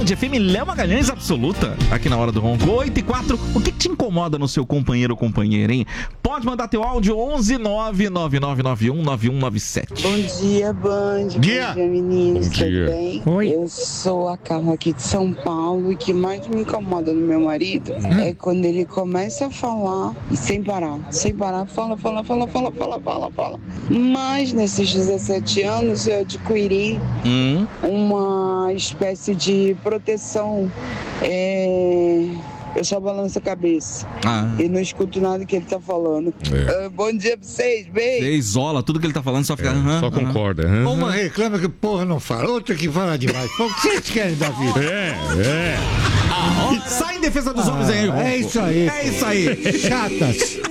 Band FM, Léo Magalhães absoluta, aqui na Hora do Ronco. 8 e 4, o que te incomoda no seu companheiro ou companheira, hein? Pode mandar teu áudio 11 99991 9197. Bom dia, Band. Bom dia, meninos. Tudo bem? Oi. Eu sou a Carla aqui de São Paulo e o que mais me incomoda no meu marido é quando ele começa a falar e sem parar, fala. Mas nesses 17 anos eu adquiri uma espécie de proteção. Eu só balanço a cabeça e não escuto nada que ele tá falando. Bom dia pra vocês, beijo. Você isola tudo que ele tá falando, só fica... Só concorda. Uma reclama que porra não fala, outra que fala demais. Pô, o que vocês querem da vida? Sai em defesa dos homens aí, Ronco. É isso aí. É isso aí. Chatas.